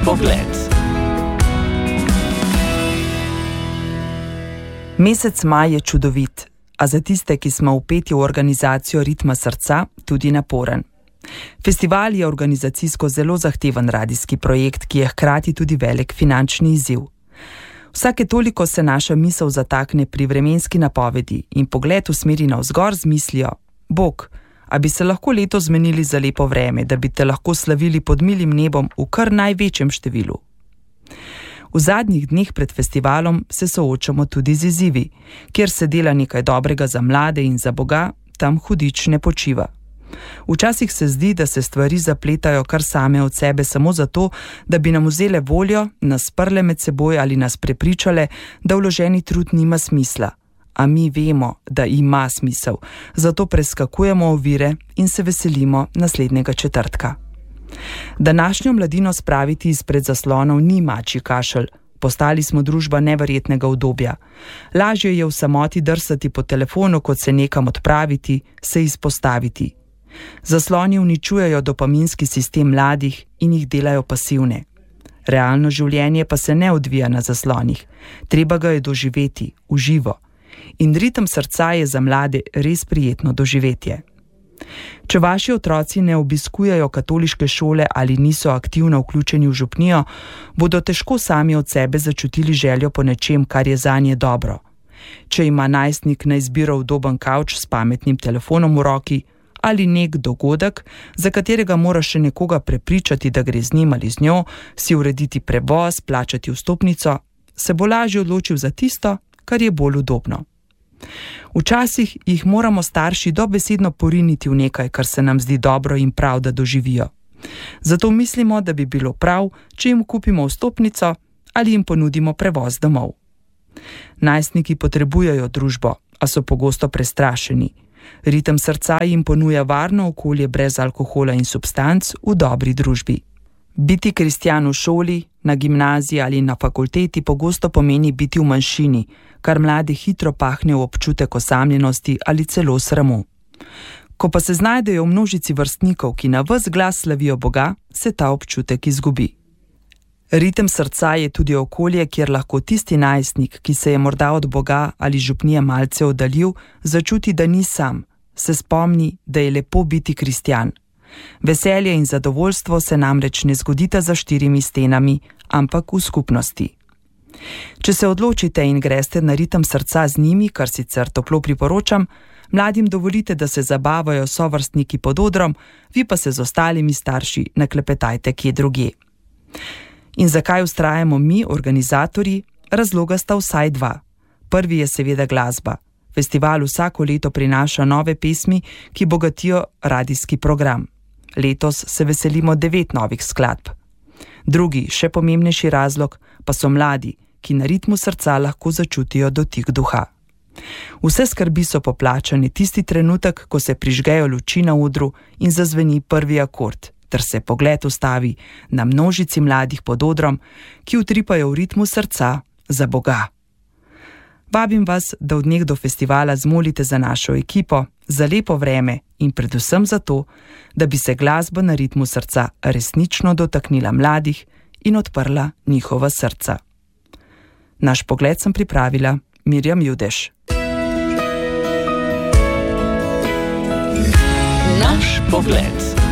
pogled. Mesec maj je čudovit, a za tiste, ki smo vpeti v organizacijo Ritma srca, tudi naporen. Festival je organizacijsko zelo zahteven radijski projekt, ki je hkrati tudi velik finančni izziv. Vsake toliko se naša misel zatakne pri vremenski napovedi in pogled usmeri navzgor z mislijo: Bog, a bi se lahko letos zmenili za lepo vreme, da bi te lahko slavili pod milim nebom v kar največjem številu. V zadnjih dneh pred festivalom se soočamo tudi z izzivi, kjer se dela nekaj dobrega za mlade in za Boga, tam hudič ne počiva. Včasih se zdi, da se stvari zapletajo kar same od sebe samo zato, da bi nam vzele voljo, nas sprle med seboj ali nas prepričale, da vloženi trud nima smisla. A mi vemo, da ima smisel, zato preskakujemo ovire in se veselimo naslednjega četrtka. Današnjo mladino spraviti izpred zaslonov ni mačji kašelj. Postali smo družba neverjetnega udobja. Lažje je v samoti drsati po telefonu, kot se nekam odpraviti, se izpostaviti. Zasloni uničujejo dopaminski sistem mladih in jih delajo pasivne. Realno življenje pa se ne odvija na zaslonih. Treba ga je doživeti, v živo. In ritem srca je za mlade res prijetno doživetje. Če vaši otroci ne obiskujejo katoliške šole ali niso aktivno vključeni v župnijo, bodo težko sami od sebe začutili željo po nečem, kar je zanje dobro. Če ima najstnik na izbiro udoben kavč s pametnim telefonom v roki ali nek dogodek, za katerega mora še nekoga prepričati, da gre z njim ali z njo, si urediti prevoz, plačati vstopnico, se bo lažje odločil za tisto, kar je bolj udobno. Včasih jih moramo starši dobesedno poriniti v nekaj, kar se nam zdi dobro in prav, da doživijo. Zato mislimo, da bi bilo prav, če jim kupimo vstopnico ali jim ponudimo prevoz domov. Najstniki potrebujejo družbo, a so pogosto prestrašeni. Ritem srca jim ponuja varno okolje brez alkohola in substanc v dobri družbi. Biti kristjan v šoli, na gimnaziji ali na fakulteti pogosto pomeni biti v manjšini, kar mlade hitro pahne v občutek osamljenosti ali celo sramu. Ko pa se znajdejo v množici vrstnikov, ki na ves glas slavijo Boga, se ta občutek izgubi. Ritem srca je tudi okolje, kjer lahko tisti najstnik, ki se je morda od Boga ali župnije malce oddaljil, začuti, da ni sam, se spomni, da je lepo biti kristjan. Veselje in zadovoljstvo se namreč ne zgodita za štirimi stenami, ampak v skupnosti. Če se odločite in greste na ritem srca z njimi, kar sicer toplo priporočam, mladim dovolite, da se zabavajo sovrstniki pod odrom, vi pa se z ostalimi starši naklepetajte kje drugje. In zakaj vztrajamo mi, organizatorji? Razloga sta vsaj dva. Prvi je seveda glasba. Festival vsako leto prinaša nove pesmi, ki bogatijo radijski program. Letos se veselimo 9 novih skladb. Drugi, še pomembnejši razlog pa so mladi, ki na ritmu srca lahko začutijo dotik duha. Vse skrbi so poplačane tisti trenutek, ko se prižgejo luči na odru in zazveni prvi akord, ter se pogled ustavi na množici mladih pod odrom, ki utripajo v ritmu srca za Boga. Vabim vas, da v dneh do festivala zmolite za našo ekipo, za lepo vreme in predvsem za to, da bi se glasba na ritmu srca resnično dotaknila mladih in odprla njihova srca. Naš pogled sem pripravila Mirjam Judeš. Naš pogled.